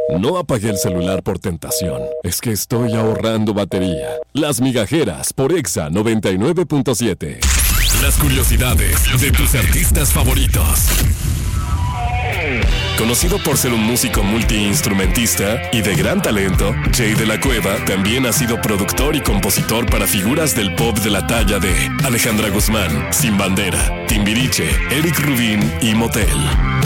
No apagué el celular por tentación. Es que estoy ahorrando batería. Las Migajeras por Exa 99.7. Las curiosidades de tus artistas favoritos. Conocido por ser un músico multiinstrumentista y de gran talento, Jay de la Cueva también ha sido productor y compositor para figuras del pop de la talla de Alejandra Guzmán, Sin Bandera, Timbiriche, Eric Rubin y Motel.